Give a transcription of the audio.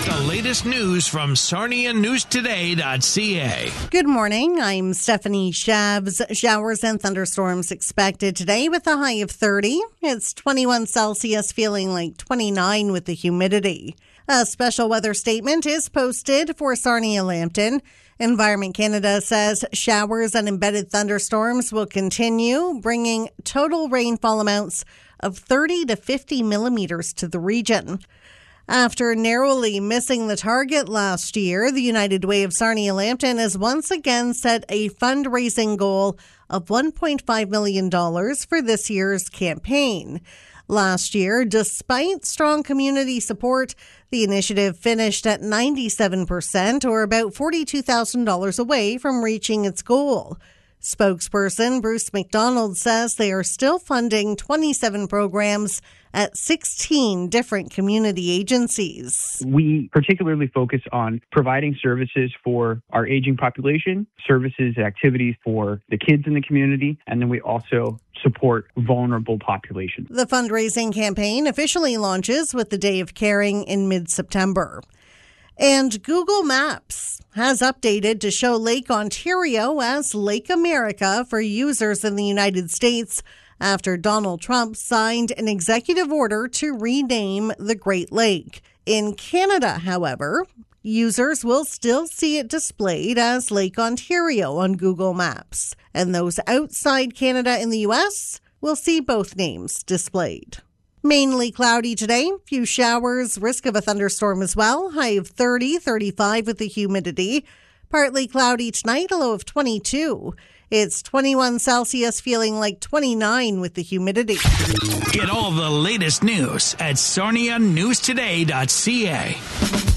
The latest news from SarniaNewsToday.ca. Good morning. I'm Stephanie Shabs. Showers and thunderstorms expected today with a high of 30. It's 21 Celsius, feeling like 29 with the humidity. A special weather statement is posted for Sarnia-Lambton. Environment Canada says showers and embedded thunderstorms will continue, bringing total rainfall amounts of 30 to 50 millimeters to the region. After narrowly missing the target last year, the United Way of Sarnia-Lambton has once again set a fundraising goal of $1.5 million for this year's campaign. Last year, despite strong community support, the initiative finished at 97%, or about $42,000 away from reaching its goal. Spokesperson Bruce McDonald says they are still funding 27 programs at 16 different community agencies. We particularly focus on providing services for our aging population, services, activities for the kids in the community, and then we also support vulnerable populations. The fundraising campaign officially launches with the Day of Caring in mid-September. And Google Maps has updated to show Lake Ontario as Lake America for users in the United States after Donald Trump signed an executive order to rename the Great Lake. In Canada, however, users will still see it displayed as Lake Ontario on Google Maps, and those outside Canada in the U.S. will see both names displayed. Mainly cloudy today, few showers, risk of a thunderstorm as well, high of 30, 35 with the humidity. Partly cloudy tonight, a low of 22. It's 21 Celsius, feeling like 29 with the humidity. Get all the latest news at SarniaNewsToday.ca.